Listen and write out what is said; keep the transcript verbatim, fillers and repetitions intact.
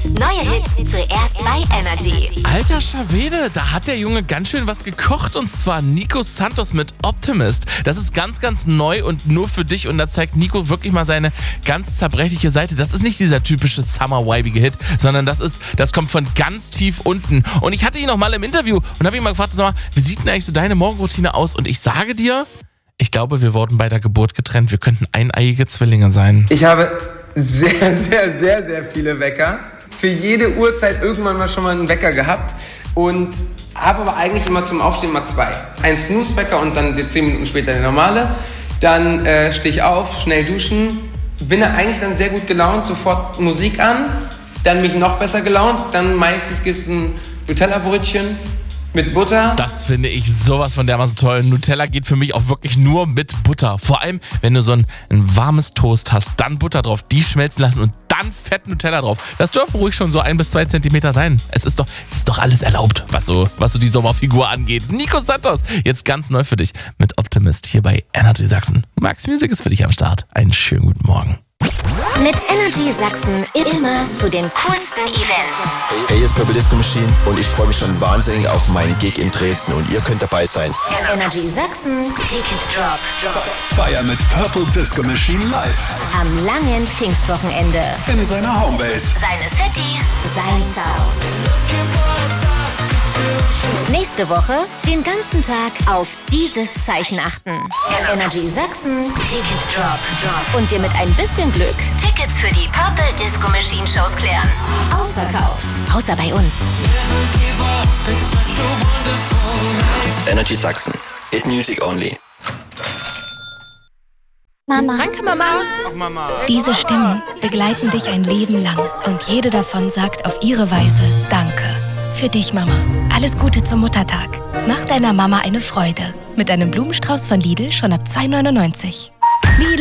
Neue Hits zuerst bei Energy. Alter Schwede, da hat der Junge ganz schön was gekocht, und zwar Nico Santos mit Optimist. Das ist ganz, ganz neu und nur für dich, und da zeigt Nico wirklich mal seine ganz zerbrechliche Seite. Das ist nicht dieser typische Summer-vibige Hit, sondern das ist, das kommt von ganz tief unten. Und ich hatte ihn noch mal im Interview und habe ihn mal gefragt, sag mal, wie sieht denn eigentlich so deine Morgenroutine aus? Und ich sage dir, ich glaube, wir wurden bei der Geburt getrennt. Wir könnten eineiige Zwillinge sein. Ich habe sehr, sehr, sehr, sehr viele Wecker. Für jede Uhrzeit irgendwann mal schon mal einen Wecker gehabt und habe aber eigentlich immer zum Aufstehen mal zwei. Ein Snooze-Wecker und dann die zehn Minuten später der normale. Dann äh, stehe ich auf, schnell duschen, bin dann eigentlich dann sehr gut gelaunt, sofort Musik an, dann mich noch besser gelaunt, dann meistens gibt es ein Nutella-Brötchen mit Butter. Das finde ich sowas von dermaßen toll. Nutella geht für mich auch wirklich nur mit Butter. Vor allem, wenn du so ein, ein warmes Toast hast, dann Butter drauf, die schmelzen lassen und dann fett Nutella drauf. Das dürfen ruhig schon so ein bis zwei Zentimeter sein. Es ist doch, es ist doch alles erlaubt, was so, was so die Sommerfigur angeht. Nico Santos, jetzt ganz neu für dich mit Optimist hier bei Energy Sachsen. Max Music ist für dich am Start. Einen schönen guten Morgen. Mit Energy Sachsen immer zu den coolsten Events. Hey, hey, hier ist Purple Disco Machine und ich freue mich schon wahnsinnig auf meinen Gig in Dresden und ihr könnt dabei sein. Energy Sachsen Ticket Drop. Feier mit Purple Disco Machine live. Am langen Pfingstwochenende. In seiner Homebase. Seine City, sein Sound. Nächste Woche den ganzen Tag auf dieses Zeichen achten. Energy Sachsen Ticket Drop. Und dir mit ein bisschen Glück Tickets für die Purple Disco Machine Shows klären. Ausverkauft. Außer bei uns. Energy Sachsen. Hit Music Only. Mama. Danke, Mama. Diese Stimmen begleiten dich ein Leben lang und jede davon sagt auf ihre Weise Danke. Für dich, Mama. Alles Gute zum Muttertag. Mach deiner Mama eine Freude. Mit einem Blumenstrauß von Lidl schon ab zwei neunundneunzig. Lidl.